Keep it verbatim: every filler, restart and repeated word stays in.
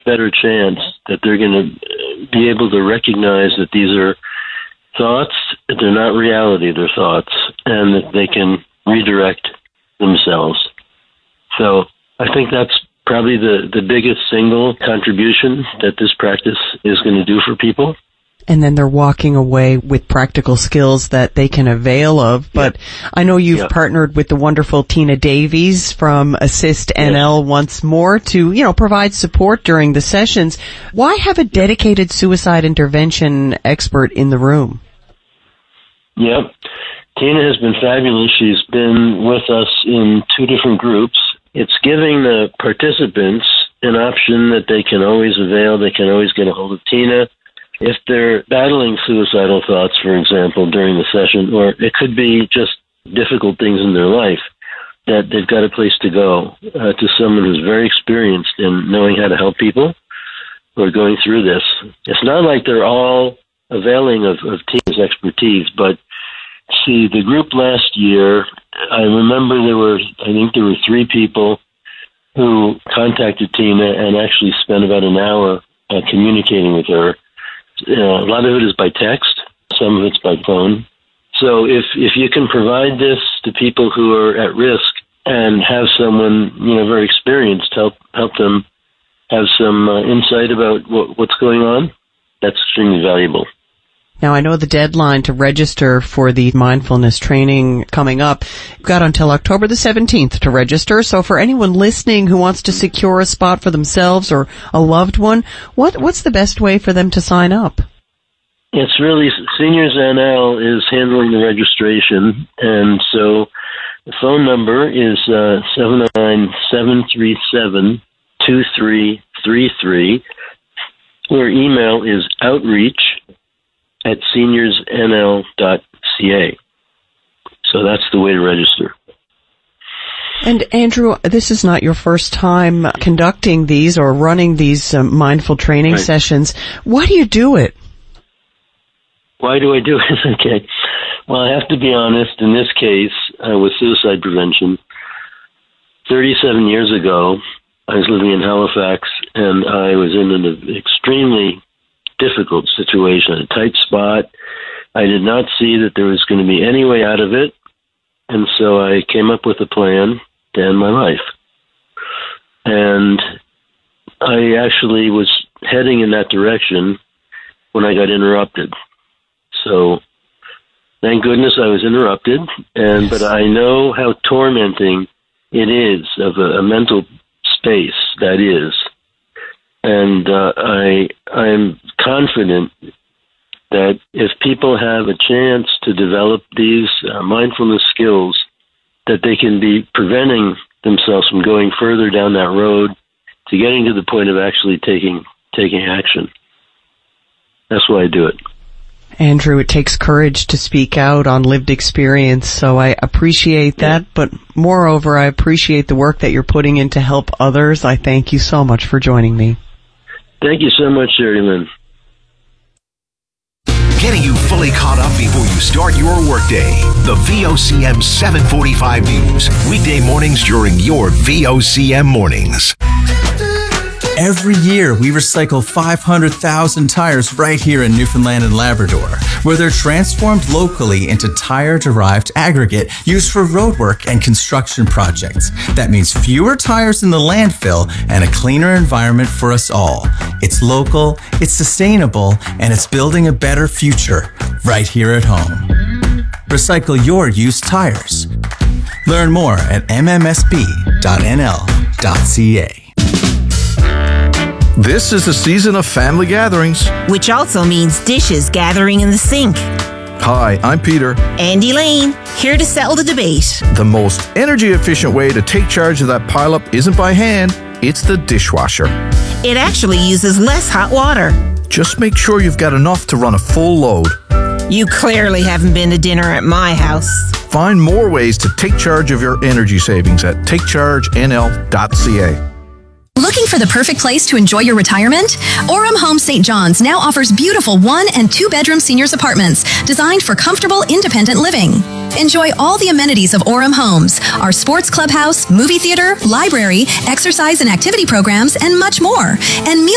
better chance that they're going to be able to recognize that these are thoughts, that they're not reality, they're thoughts, and that they can redirect themselves. So I think that's probably the, the biggest single contribution that this practice is going to do for people. And then they're walking away with practical skills that they can avail of. But yep. I know you've yep. partnered with the wonderful Tina Davies from Assist N L yes. once more to, you know, provide support during the sessions. Why have a dedicated suicide intervention expert in the room? Yep. Tina has been fabulous. She's been with us in two different groups. It's giving the participants an option that they can always avail. They can always get a hold of Tina. If they're battling suicidal thoughts, for example, during the session, or it could be just difficult things in their life, that they've got a place to go uh, to someone who's very experienced in knowing how to help people who are going through this. It's not like they're all availing of, of Tina's expertise, but see, the group last year, I remember there were, I think there were three people who contacted Tina and actually spent about an hour uh, communicating with her. Uh, a lot of it is by text, some of it's by phone. So if if you can provide this to people who are at risk and have someone, you know, very experienced help help them have some uh, insight about what, what's going on, that's extremely valuable. Now, I know the deadline to register for the mindfulness training coming up. You've got until October the seventeenth to register. So for anyone listening who wants to secure a spot for themselves or a loved one, what what's the best way for them to sign up? It's really, Seniors N L is handling the registration. And so the phone number is uh, seven oh nine, seven three seven, two three three three. Or email is outreach at seniors n l dot c a. So that's the way to register. And Andrew, this is not your first time conducting these or running these uh, mindful training right. sessions. Why do you do it? Why do I do it? Okay. Well, I have to be honest. In this case, uh, with suicide prevention, thirty-seven years ago, I was living in Halifax, and I was in an extremely difficult situation, a tight spot. I did not see that there was going to be any way out of it, and so I came up with a plan to end my life. And I actually was heading in that direction when I got interrupted. So thank goodness I was interrupted, and but I know how tormenting it is of a, a mental space that is. And uh, I I'm confident that if people have a chance to develop these uh, mindfulness skills, that they can be preventing themselves from going further down that road to getting to the point of actually taking taking action. That's why I do it. Andrew, it takes courage to speak out on lived experience, so I appreciate that, yeah. But moreover, I appreciate the work that you're putting in to help others. I thank you so much for joining me. Thank you so much, Sherry Lynn. Getting you fully caught up before you start your workday. The V O C M seven forty-five News. Weekday mornings during your V O C M mornings. Every year, we recycle five hundred thousand tires right here in Newfoundland and Labrador, where they're transformed locally into tire-derived aggregate used for roadwork and construction projects. That means fewer tires in the landfill and a cleaner environment for us all. It's local, it's sustainable, and it's building a better future right here at home. Recycle your used tires. Learn more at m m s b dot n l dot c a. This is the season of family gatherings, which also means dishes gathering in the sink. Hi, I'm Peter. And Elaine, here to settle the debate. The most energy-efficient way to take charge of that pile-up isn't by hand, it's the dishwasher. It actually uses less hot water. Just make sure you've got enough to run a full load. You clearly haven't been to dinner at my house. Find more ways to take charge of your energy savings at take charge n l dot c a. Looking for the perfect place to enjoy your retirement? Orem Home Saint John's now offers beautiful one and two bedroom seniors apartments designed for comfortable, independent living. Enjoy all the amenities of Orem Homes, our sports clubhouse, movie theater, library, exercise and activity programs, and much more. And meal